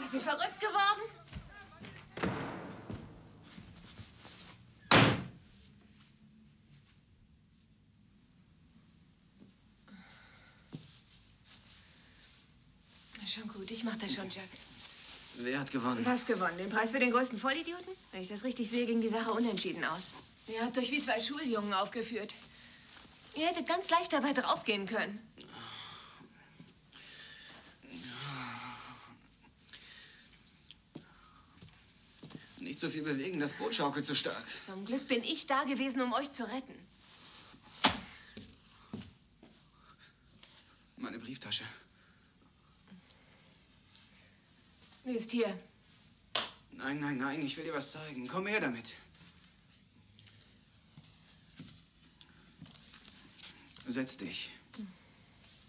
Seid ihr verrückt geworden? Schon gut, ich mach das schon, Jack. Wer hat gewonnen? Was gewonnen? Den Preis für den größten Vollidioten? Wenn ich das richtig sehe, ging die Sache unentschieden aus. Ihr habt euch wie zwei Schuljungen aufgeführt. Ihr hättet ganz leicht dabei draufgehen können. Nicht so viel bewegen, das Boot schaukelt zu stark. Zum Glück bin ich da gewesen, um euch zu retten. Meine Brieftasche. Die ist hier. Nein, nein, nein, ich will dir was zeigen. Komm her damit. Setz dich.